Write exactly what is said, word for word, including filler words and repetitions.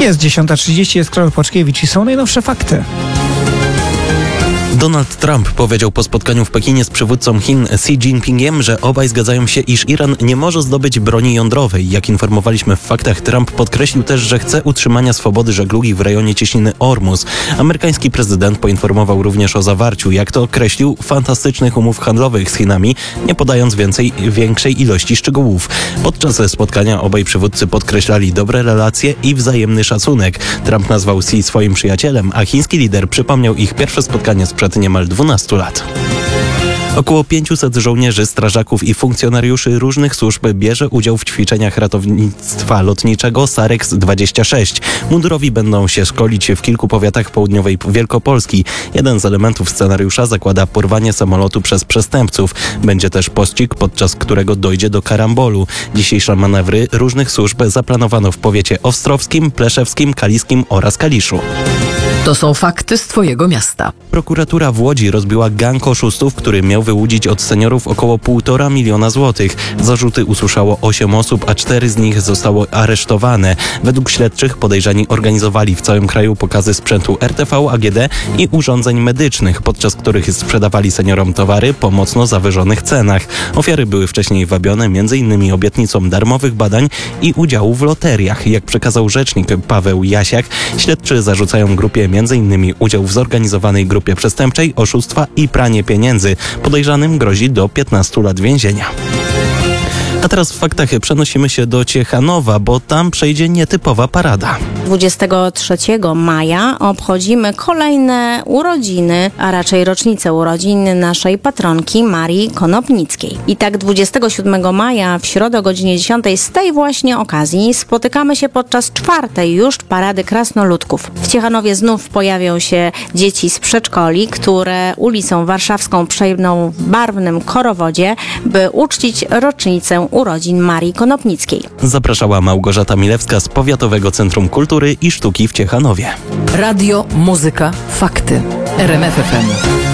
Jest dziesiąta trzydzieści, jest Karol Płaczkiewicz i są najnowsze fakty. Donald Trump powiedział po spotkaniu w Pekinie z przywódcą Chin Xi Jinpingiem, że obaj zgadzają się, iż Iran nie może zdobyć broni jądrowej. Jak informowaliśmy w faktach, Trump podkreślił też, że chce utrzymania swobody żeglugi w rejonie cieśniny Ormus. Amerykański prezydent poinformował również o zawarciu, jak to określił, fantastycznych umów handlowych z Chinami, nie podając więcej, większej ilości szczegółów. Podczas spotkania obaj przywódcy podkreślali dobre relacje i wzajemny szacunek. Trump nazwał Xi swoim przyjacielem, a chiński lider przypomniał ich pierwsze spotkanie sprzed niemal dwunastu lat. Około pięciuset żołnierzy, strażaków i funkcjonariuszy różnych służb bierze udział w ćwiczeniach ratownictwa lotniczego Sarex dwadzieścia sześć. Mundurowi będą się szkolić w kilku powiatach południowej Wielkopolski. Jeden z elementów scenariusza zakłada porwanie samolotu przez przestępców. Będzie też pościg, podczas którego dojdzie do karambolu. Dzisiejsze manewry różnych służb zaplanowano w powiecie ostrowskim, pleszewskim, kaliskim oraz Kaliszu. To są fakty z twojego miasta. Prokuratura w Łodzi rozbiła gang oszustów, który miał wyłudzić od seniorów około półtora miliona złotych. Zarzuty usłyszało osiem osób, a cztery z nich zostało aresztowane. Według śledczych podejrzani organizowali w całym kraju pokazy sprzętu R T V, A G D i urządzeń medycznych, podczas których sprzedawali seniorom towary po mocno zawyżonych cenach. Ofiary były wcześniej wabione między innymi obietnicą darmowych badań i udziału w loteriach. Jak przekazał rzecznik Paweł Jasiak, śledczy zarzucają grupie między innymi udział w zorganizowanej grupie przestępczej, oszustwa i pranie pieniędzy. Podejrzanym grozi do piętnastu lat więzienia. A teraz w faktach przenosimy się do Ciechanowa, bo tam przejdzie nietypowa parada. dwudziestego trzeciego maja obchodzimy kolejne urodziny, a raczej rocznicę urodzin naszej patronki Marii Konopnickiej. I tak dwudziestego siódmego maja w środę o godzinie dziesiątej z tej właśnie okazji spotykamy się podczas czwartej już parady krasnoludków. W Ciechanowie znów pojawią się dzieci z przedszkoli, które ulicą Warszawską przejdą w barwnym korowodzie, by uczcić rocznicę urodzin Marii Konopnickiej. Zapraszała Małgorzata Milewska z Powiatowego Centrum Kultury i Sztuki w Ciechanowie. Radio, muzyka, fakty. R M F F M.